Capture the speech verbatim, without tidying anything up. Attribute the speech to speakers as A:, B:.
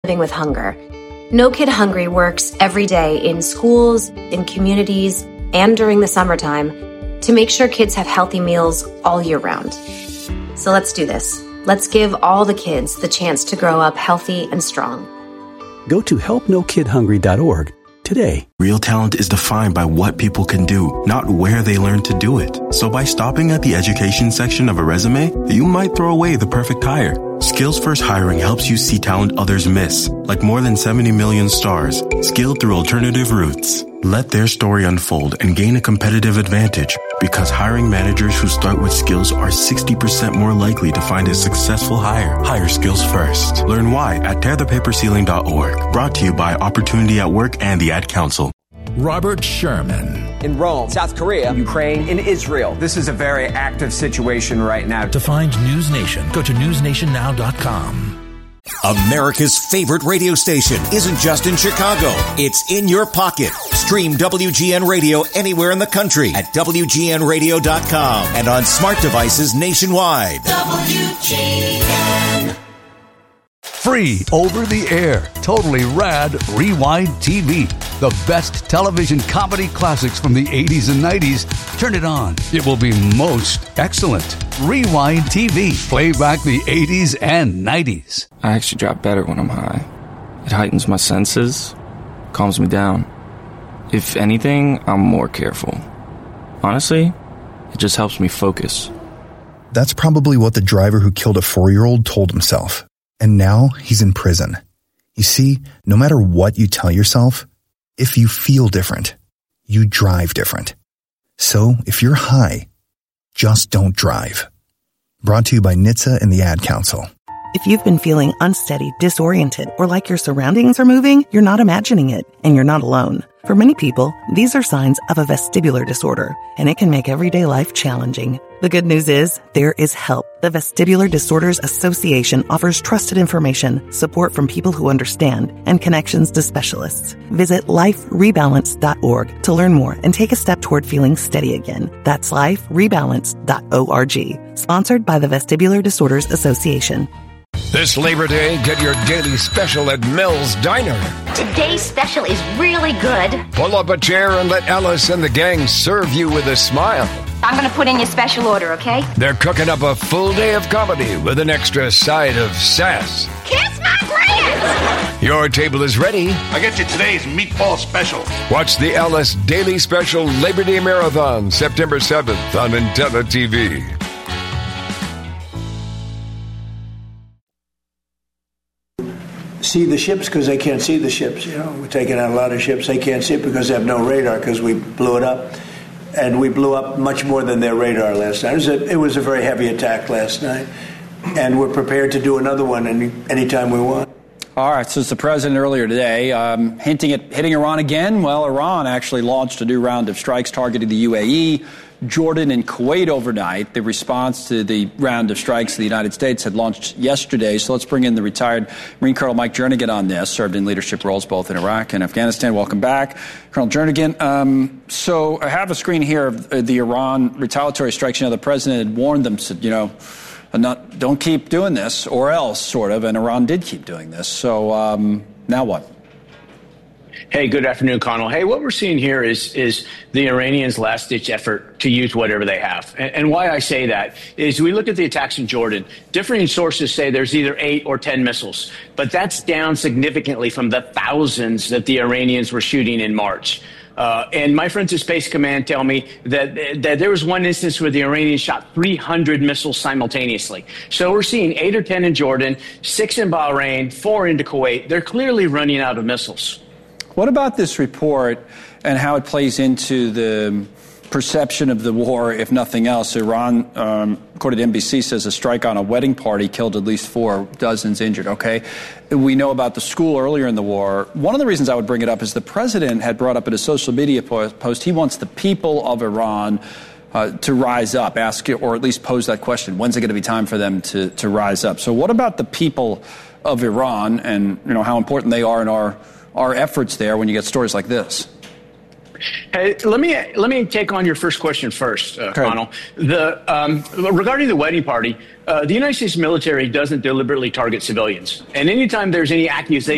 A: living with hunger. No Kid Hungry works every day in schools, in communities, and during the summertime to make sure kids have healthy meals all year round. So let's do this. Let's give all the kids the chance to grow up healthy and strong.
B: Go to help no kid hungry dot org today.
C: Real talent is defined by what people can do, not where they learn to do it. So by stopping at the education section of a resume, you might throw away the perfect hire. Skills First Hiring helps you see talent others miss, like more than seventy million stars, skilled through alternative routes. Let their story unfold and gain a competitive advantage, because hiring managers who start with skills are sixty percent more likely to find a successful hire. Hire skills first. Learn why at tear the paper ceiling dot org. Brought to you by Opportunity at Work and the Ad Council.
D: Robert Sherman.
E: In Rome, South Korea, Ukraine, in Israel. This is a very active situation right now.
D: To find News Nation, go to news nation now dot com.
F: America's favorite radio station isn't just in Chicago. It's in your pocket. Stream W G N Radio anywhere in the country at W G N radio dot com and on smart devices nationwide.
G: W G N.
H: Free over the air, totally rad Rewind T V. The best television comedy classics from the eighties and nineties. Turn it on. It will be most excellent. Rewind T V. Play back the eighties and nineties.
I: I actually drop better when I'm high. It heightens my senses, calms me down. If anything, I'm more careful. Honestly, it just helps me focus.
J: That's probably what the driver who killed a four-year-old told himself. And now he's in prison. You see, no matter what you tell yourself, if you feel different, you drive different. So if you're high, just don't drive. Brought to you by N H T S A and the Ad Council.
K: If you've been feeling unsteady, disoriented, or like your surroundings are moving, you're not imagining it, and you're not alone. For many people, these are signs of a vestibular disorder, and it can make everyday life challenging. The good news is, there is help. The Vestibular Disorders Association offers trusted information, support from people who understand, and connections to specialists. Visit life rebalance dot org to learn more and take a step toward feeling steady again. That's life rebalance dot org. Sponsored by the Vestibular Disorders Association.
L: This Labor Day, get your daily special at Mel's Diner.
M: Today's special is really good.
L: Pull up a chair and let Alice and the gang serve you with a smile.
M: I'm going to put in your special order, okay?
L: They're cooking up a full day of comedy with an extra side of sass.
M: Kiss my pants!
L: Your table is ready.
N: I get you today's meatball special.
L: Watch the Alice Daily Special Labor Day Marathon, September seventh on Intella T V.
O: See the ships because they can't see the ships. You know, we're taking out a lot of ships. They can't see it because they have no radar because we blew it up. And we blew up much more than their radar last night. It was a, it was a very heavy attack last night. And we're prepared to do another one any anytime we want.
P: All right, so it's the president earlier today um, hinting at hitting Iran again. Well, Iran actually launched a new round of strikes targeting the U A E, Jordan, and Kuwait overnight. The response to the round of strikes the United States had launched yesterday. So let's bring in the retired Marine Colonel Mike Jernigan on this, served in leadership roles both in Iraq and Afghanistan. Welcome back, Colonel Jernigan. Um, so I have a screen here of the Iran retaliatory strikes. You know, the president had warned them, said, you know, not, don't keep doing this or else, sort of, and Iran did keep doing this. So um, now what?
Q: Hey, good afternoon, Connell. Hey, what we're seeing here is is the Iranians' last-ditch effort to use whatever they have. And, and why I say that is we look at the attacks in Jordan. Differing sources say there's either eight or ten missiles, but that's down significantly from the thousands that the Iranians were shooting in March. Uh, and my friends at Space Command tell me that, that there was one instance where the Iranians shot three hundred missiles simultaneously. So we're seeing eight or ten in Jordan, six in Bahrain, four into Kuwait. They're clearly running out of missiles.
P: What about this report and how it plays into the perception of the war, if nothing else? Iran, um, according to N B C, says a strike on a wedding party killed at least four, dozens injured, okay? We know about the school earlier in the war. One of the reasons I would bring it up is the president had brought up in a social media post he wants the people of Iran uh, to rise up, ask it, or at least pose that question. When's it going to be time for them to, to rise up? So what about the people of Iran and, you know, how important they are in our our efforts there when you get stories like this?
Q: Hey, let me let me take on your first question first, uh, Connell. The um, regarding the wedding party, uh, the United States military doesn't deliberately target civilians, and anytime there's any accusation